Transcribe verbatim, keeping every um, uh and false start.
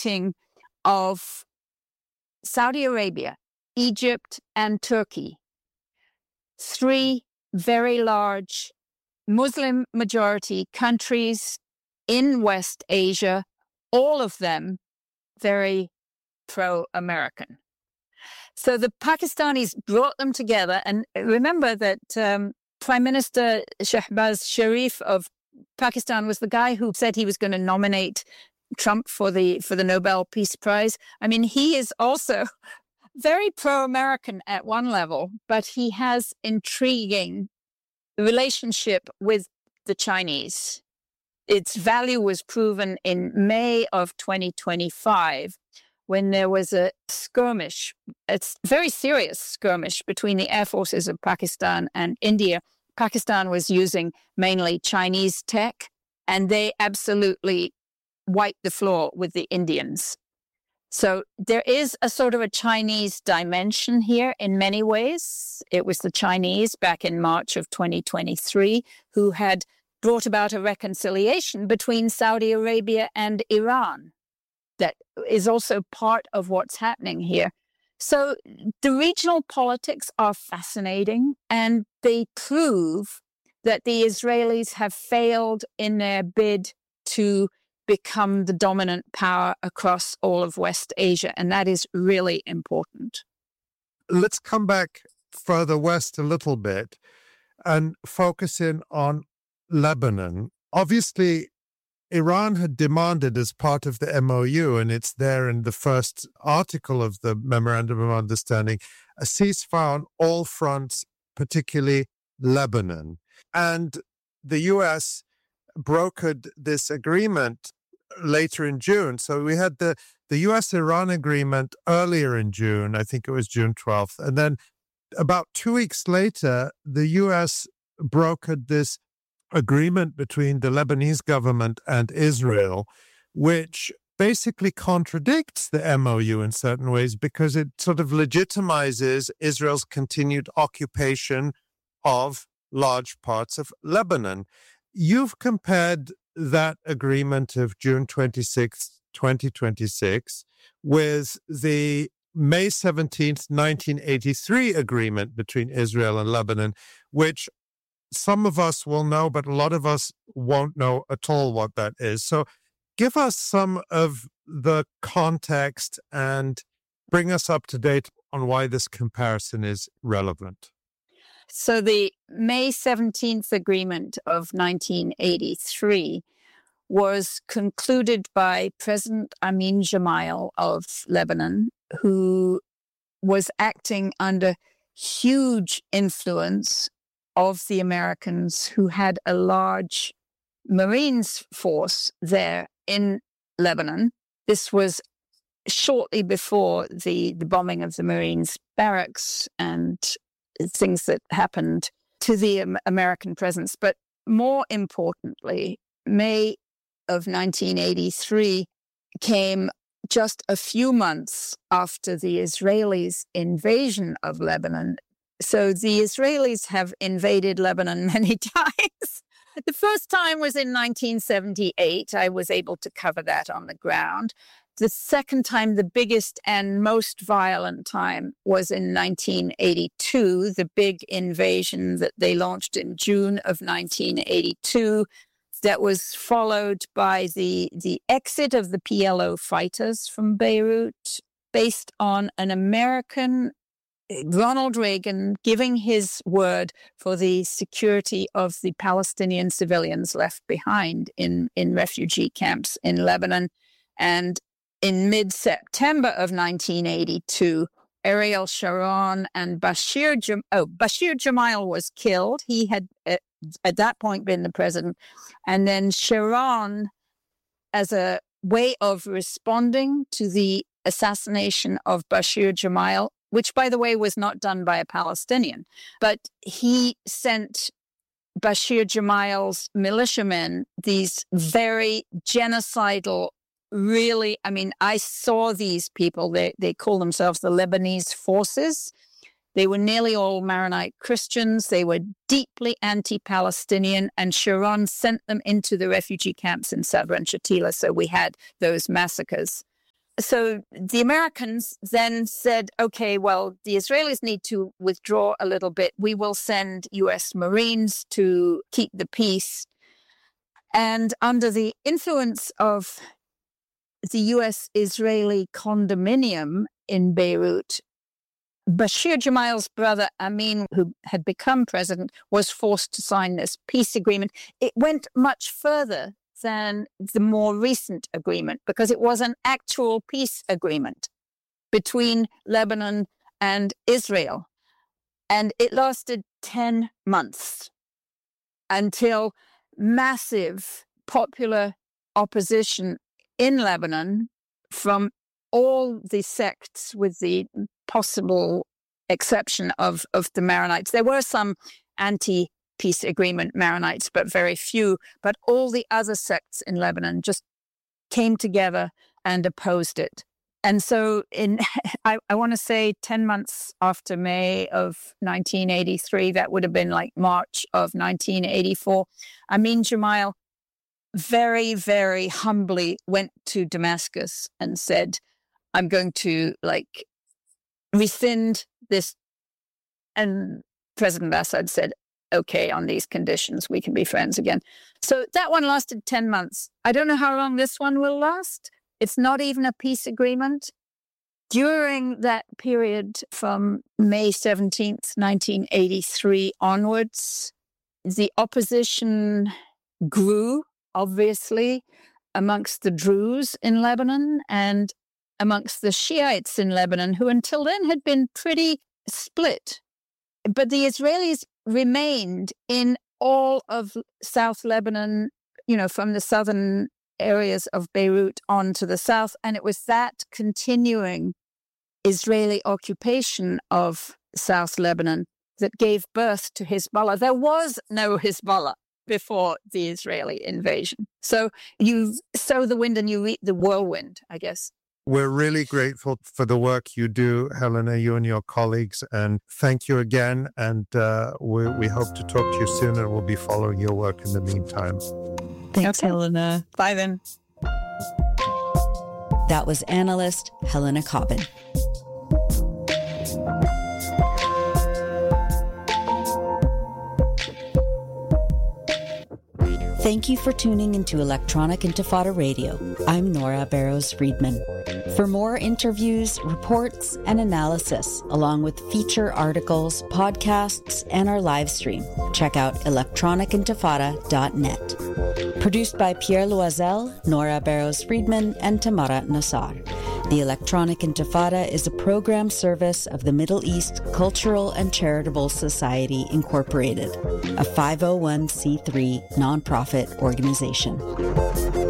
meeting of Saudi Arabia, Egypt, and Turkey, three very large Muslim majority countries in West Asia, all of them very pro-American. So the Pakistanis brought them together. And remember that um, Prime Minister Shehbaz Sharif of Pakistan was the guy who said he was going to nominate Trump for the for the Nobel Peace Prize. I mean, he is also very pro-American at one level, but he has intriguing relationship with the Chinese. Its value was proven in May of twenty twenty-five when there was a skirmish, a very serious skirmish between the air forces of Pakistan and India. Pakistan was using mainly Chinese tech, and they absolutely wiped the floor with the Indians. So there is a sort of a Chinese dimension here in many ways. It was the Chinese back in March of twenty twenty-three who had brought about a reconciliation between Saudi Arabia and Iran. That is also part of what's happening here. So the regional politics are fascinating, and they prove that the Israelis have failed in their bid to become the dominant power across all of West Asia, and that is really important. Let's come back further west a little bit and focus in on Lebanon. Obviously, Iran had demanded as part of the M O U, and it's there in the first article of the Memorandum of Understanding, a ceasefire on all fronts, particularly Lebanon. And the U S brokered this agreement later in June. So we had the, the U S-Iran agreement earlier in June, I think it was June twelfth. And then about two weeks later, the U S brokered this agreement between the Lebanese government and Israel, which basically contradicts the M O U in certain ways because it sort of legitimizes Israel's continued occupation of large parts of Lebanon. You've compared that agreement of June twenty-sixth, twenty twenty-six with the May seventeenth, nineteen eighty-three agreement between Israel and Lebanon, which some of us will know, but a lot of us won't know at all what that is. So give us some of the context and bring us up to date on why this comparison is relevant. So the May seventeenth agreement of nineteen eighty-three was concluded by President Amin Gemayel of Lebanon, who was acting under huge influence of the Americans, who had a large Marines force there in Lebanon. This was shortly before the, the bombing of the Marines barracks and things that happened to the um, American presence. But more importantly, May of nineteen eighty-three came just a few months after the Israelis' invasion of Lebanon. So the Israelis have invaded Lebanon many times. The first time was in nineteen seventy-eight. I was able to cover that on the ground. The second time, the biggest and most violent time, was in nineteen eighty-two, the big invasion that they launched in June of nineteen eighty-two. That was followed by the, the exit of the P L O fighters from Beirut, based on an American Ronald Reagan giving his word for the security of the Palestinian civilians left behind in, in refugee camps in Lebanon. And in mid-September of nineteen eighty-two, Ariel Sharon and Bashir, Jam- oh, Bashir Gemayel was killed. He had uh, at that point been the president. And then Sharon, as a way of responding to the assassination of Bashir Gemayel, which, by the way, was not done by a Palestinian, but he sent Bashir Gemayel's militiamen these very genocidal, really, I mean, I saw these people, they, they call themselves the Lebanese Forces. They were nearly all Maronite Christians. They were deeply anti-Palestinian, and Sharon sent them into the refugee camps in Sabra and Shatila, so we had those massacres. so the Americans then said, okay, well, the Israelis need to withdraw a little bit. We will send U S Marines to keep the peace. And under the influence of the U S-Israeli condominium in Beirut, Bashir Gemayel's brother, Amin, who had become president, was forced to sign this peace agreement. It went much further than the more recent agreement because it was an actual peace agreement between Lebanon and Israel. And it lasted ten months until massive popular opposition in Lebanon from all the sects, with the possible exception of, of the Maronites. There were some anti-peace agreement Maronites, but very few. But all the other sects in Lebanon just came together and opposed it. And so in, I, I want to say ten months after May of nineteen eighty-three, that would have been like March of nineteen eighty-four, Amin Gemayel very, very humbly went to Damascus and said, I'm going to like rescind this. And President Assad said, okay, on these conditions, we can be friends again. So that one lasted ten months. I don't know how long this one will last. It's not even a peace agreement. During that period from May seventeenth, nineteen eighty-three onwards, the opposition grew, obviously, amongst the Druze in Lebanon and amongst the Shiites in Lebanon, who until then had been pretty split. But the Israelis remained in all of South Lebanon, you know, from the southern areas of Beirut on to the south. And it was that continuing Israeli occupation of South Lebanon that gave birth to Hezbollah. There was no Hezbollah before the Israeli invasion. So you sow the wind and you reap the whirlwind, I guess. We're really grateful for the work you do, Helena, you and your colleagues, and thank you again. And uh, we, we hope to talk to you soon, and we'll be following your work in the meantime. Thanks, okay. Helena. Bye then. That was analyst Helena Cobbin. Thank you for tuning into Electronic Intifada Radio. I'm Nora Barrows-Friedman. For more interviews, reports, and analysis, along with feature articles, podcasts, and our live stream, check out electronic intifada dot net. Produced by Pierre Loisel, Nora Barrows-Friedman, and Tamara Nassar. The Electronic Intifada is a program service of the Middle East Cultural and Charitable Society, Incorporated, a five oh one c three nonprofit organization.